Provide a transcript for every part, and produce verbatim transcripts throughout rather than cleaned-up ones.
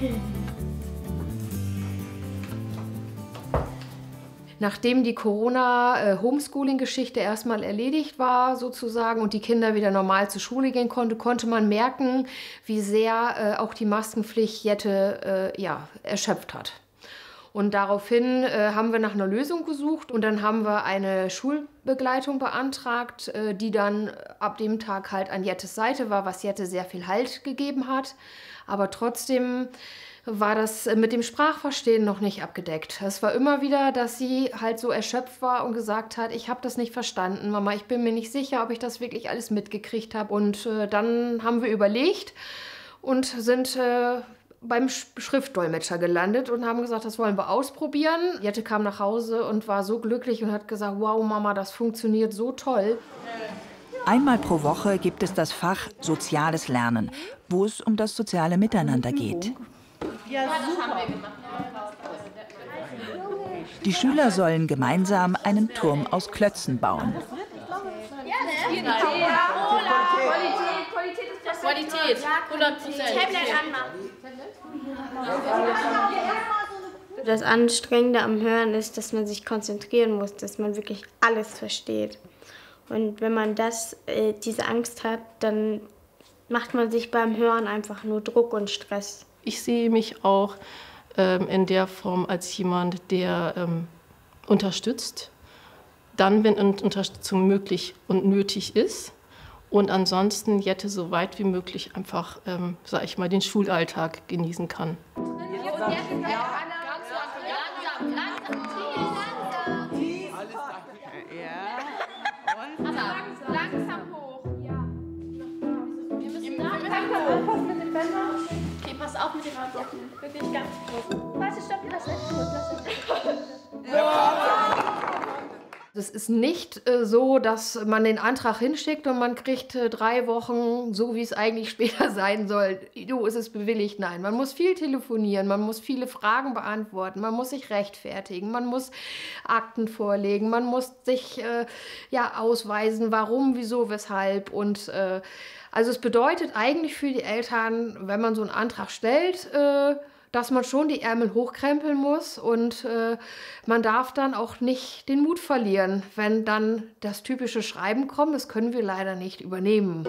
Nachdem die Corona-Homeschooling-Geschichte erstmal erledigt war sozusagen und die Kinder wieder normal zur Schule gehen konnten, konnte man merken, wie sehr äh, auch die Maskenpflicht Jette äh, ja, erschöpft hat. Und daraufhin äh, haben wir nach einer Lösung gesucht und dann haben wir eine Schulbegleitung beantragt, äh, die dann ab dem Tag halt an Jettes Seite war, was Jette sehr viel Halt gegeben hat. Aber trotzdem war das mit dem Sprachverstehen noch nicht abgedeckt. Es war immer wieder, dass sie halt so erschöpft war und gesagt hat, ich habe das nicht verstanden, Mama, ich bin mir nicht sicher, ob ich das wirklich alles mitgekriegt habe. Und äh, dann haben wir überlegt und sind äh, beim Schriftdolmetscher gelandet und haben gesagt, das wollen wir ausprobieren. Jette kam nach Hause und war so glücklich und hat gesagt, wow Mama, das funktioniert so toll. Einmal pro Woche gibt es das Fach Soziales Lernen, wo es um das soziale Miteinander geht. Ja, super. Die Schüler sollen gemeinsam einen Turm aus Klötzen bauen. Qualität, hundert Prozent. Das Anstrengende am Hören ist, dass man sich konzentrieren muss, dass man wirklich alles versteht. Und wenn man das, äh, diese Angst hat, dann macht man sich beim Hören einfach nur Druck und Stress. Ich sehe mich auch ähm, in der Form als jemand, der ähm, unterstützt, dann, wenn Unterstützung möglich und nötig ist. Und ansonsten Jette so weit wie möglich einfach, ähm, sag ich mal, den Schulalltag genießen kann. Okay, pass auf mit den Armlocken. Wirklich ganz groß. Warte, stopp, lass es. Es ist nicht äh, so, dass man den Antrag hinschickt und man kriegt äh, drei Wochen, so wie es eigentlich später sein soll. Du, ist es bewilligt? Nein. Man muss viel telefonieren, man muss viele Fragen beantworten, man muss sich rechtfertigen, man muss Akten vorlegen, man muss sich äh, ja, ausweisen, warum, wieso, weshalb. Und äh, also es bedeutet eigentlich für die Eltern, wenn man so einen Antrag stellt, äh, dass man schon die Ärmel hochkrempeln muss und äh, man darf dann auch nicht den Mut verlieren, wenn dann das typische Schreiben kommt. Das können wir leider nicht übernehmen.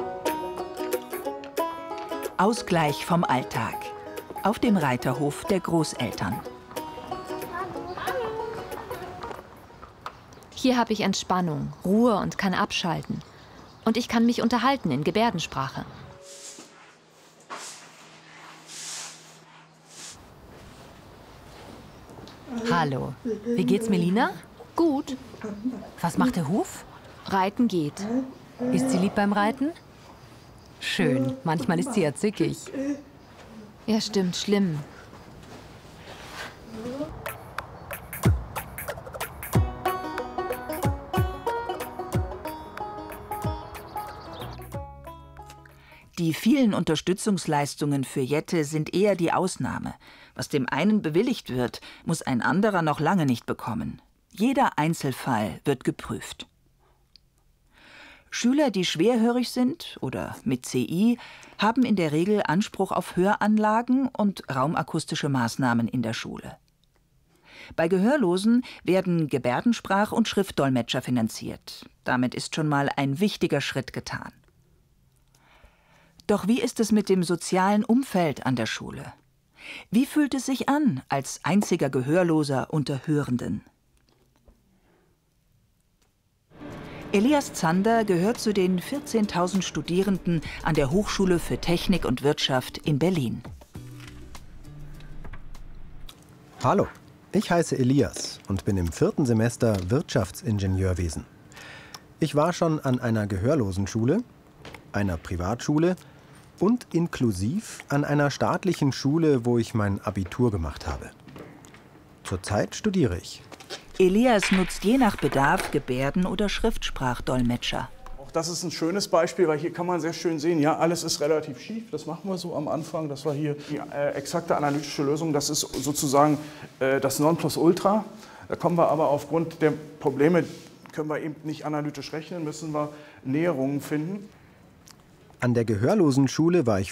Ausgleich vom Alltag auf dem Reiterhof der Großeltern. Hier habe ich Entspannung, Ruhe und kann abschalten. Und ich kann mich unterhalten in Gebärdensprache. Hallo. Wie geht's Melina? Gut. Was macht der Hof? Reiten geht. Ist sie lieb beim Reiten? Schön. Manchmal ist sie ja zickig. Ja, stimmt, schlimm. Die vielen Unterstützungsleistungen für Jette sind eher die Ausnahme. Was dem einen bewilligt wird, muss ein anderer noch lange nicht bekommen. Jeder Einzelfall wird geprüft. Schüler, die schwerhörig sind oder mit C I, haben in der Regel Anspruch auf Höranlagen und raumakustische Maßnahmen in der Schule. Bei Gehörlosen werden Gebärdensprach- und Schriftdolmetscher finanziert. Damit ist schon mal ein wichtiger Schritt getan. Doch wie ist es mit dem sozialen Umfeld an der Schule? Wie fühlt es sich an als einziger Gehörloser unter Hörenden? Elias Zander gehört zu den vierzehntausend Studierenden an der Hochschule für Technik und Wirtschaft in Berlin. Hallo, ich heiße Elias und bin im vierten Semester Wirtschaftsingenieurwesen. Ich war schon an einer Gehörlosenschule, einer Privatschule und inklusiv an einer staatlichen Schule, wo ich mein Abitur gemacht habe. Zurzeit studiere ich. Elias nutzt je nach Bedarf Gebärden- oder Schriftsprachdolmetscher. Auch das ist ein schönes Beispiel, weil hier kann man sehr schön sehen, ja, alles ist relativ schief. Das machen wir so am Anfang. Das war hier die äh, exakte analytische Lösung. Das ist sozusagen äh, das Nonplusultra. Da kommen wir aber aufgrund der Probleme, können wir eben nicht analytisch rechnen, müssen wir Näherungen finden. An der Gehörlosenschule war ich